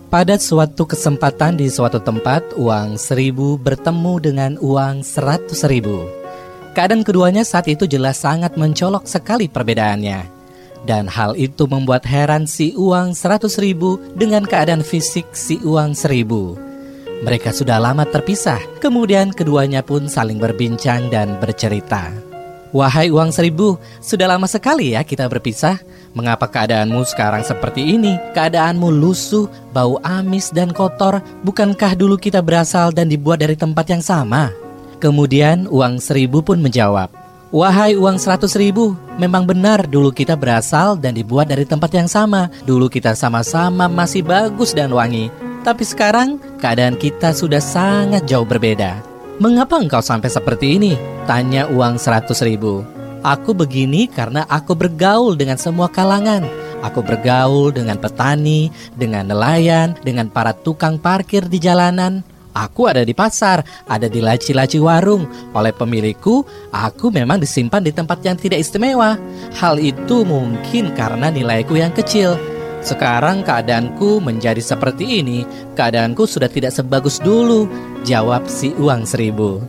Pada suatu kesempatan di suatu tempat, uang 1.000 bertemu dengan uang 100.000. Keadaan keduanya saat itu jelas sangat mencolok sekali perbedaannya. Dan hal itu membuat heran si uang 100.000 dengan keadaan fisik si uang 1.000. Mereka sudah lama terpisah, kemudian keduanya pun saling berbincang dan bercerita. "Wahai uang 1.000, sudah lama sekali ya kita berpisah. Mengapa keadaanmu sekarang seperti ini? Keadaanmu lusuh, bau amis dan kotor. Bukankah dulu kita berasal dan dibuat dari tempat yang sama?" Kemudian uang 1.000 pun menjawab, "Wahai uang 100.000, memang benar dulu kita berasal dan dibuat dari tempat yang sama. Dulu kita sama-sama masih bagus dan wangi. Tapi sekarang keadaan kita sudah sangat jauh berbeda." "Mengapa engkau sampai seperti ini?" tanya uang 100.000. "Aku begini karena aku bergaul dengan semua kalangan. Aku bergaul dengan petani, dengan nelayan, dengan para tukang parkir di jalanan. Aku ada di pasar, ada di laci-laci warung. Oleh pemilikku, aku memang disimpan di tempat yang tidak istimewa. Hal itu mungkin karena nilaiku yang kecil. Sekarang keadaanku menjadi seperti ini. Keadaanku sudah tidak sebagus dulu," jawab si uang 1.000.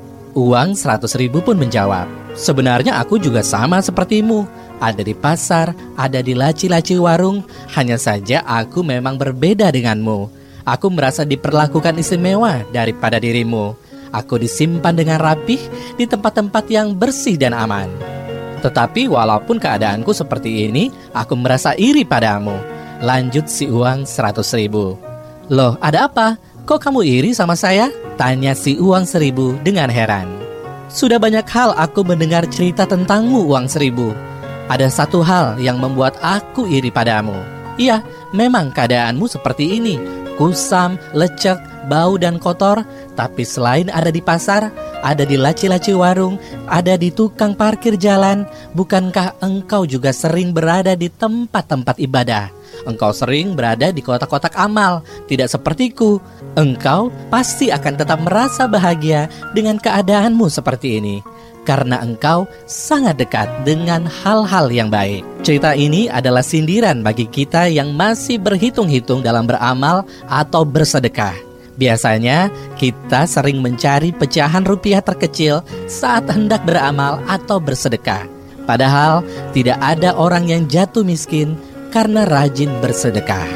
Uang 100.000 pun menjawab, "Sebenarnya aku juga sama sepertimu. Ada di pasar, ada di laci-laci warung. Hanya saja aku memang berbeda denganmu. Aku merasa diperlakukan istimewa daripada dirimu. Aku disimpan dengan rapih di tempat-tempat yang bersih dan aman. Tetapi walaupun keadaanku seperti ini, aku merasa iri padamu," lanjut si uang 100.000. "Loh, ada apa? Kok kamu iri sama saya?" tanya si uang 1.000 dengan heran. "Sudah banyak hal aku mendengar cerita tentangmu, uang 1.000. Ada satu hal yang membuat aku iri padamu. Iya, memang keadaanmu seperti ini. Kusam, lecek, bau dan kotor. Tapi selain ada di pasar, ada di laci-laci warung, ada di tukang parkir jalan, bukankah engkau juga sering berada di tempat-tempat ibadah? Engkau sering berada di kotak-kotak amal. Tidak sepertiku. Engkau pasti akan tetap merasa bahagia dengan keadaanmu seperti ini, karena engkau sangat dekat dengan hal-hal yang baik." Cerita ini adalah sindiran bagi kita yang masih berhitung-hitung dalam beramal atau bersedekah. Biasanya kita sering mencari pecahan rupiah terkecil saat hendak beramal atau bersedekah. Padahal tidak ada orang yang jatuh miskin karena rajin bersedekah.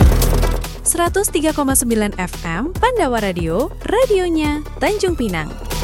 103,9 FM Pandawa Radio, radionya Tanjung Pinang.